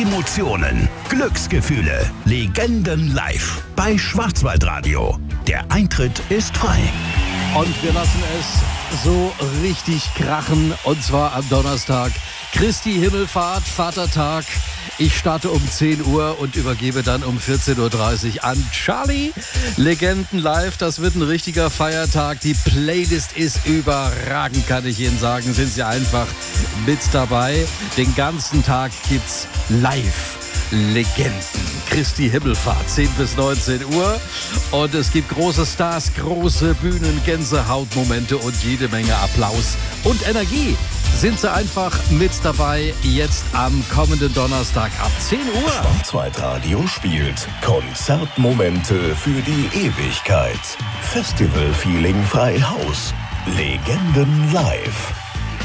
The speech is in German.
Emotionen, Glücksgefühle, Legenden live bei Schwarzwaldradio. Der Eintritt ist frei. Und wir lassen es so richtig krachen, und zwar am Donnerstag. Christi Himmelfahrt, Vatertag. Ich starte um 10 Uhr und übergebe dann um 14.30 Uhr an Charlie. Legenden live, das wird ein richtiger Feiertag. Die Playlist ist überragend, kann ich Ihnen sagen. Sind Sie einfach mit dabei. Den ganzen Tag gibt's live Legenden. Christi Himmelfahrt, 10 bis 19 Uhr. Und es gibt große Stars, große Bühnen, Gänsehautmomente und jede Menge Applaus und Energie. Sind Sie einfach mit dabei, jetzt am kommenden Donnerstag ab 10 Uhr. Schwarzwaldradio spielt Konzertmomente für die Ewigkeit. Festival-Feeling frei Haus. Legenden live.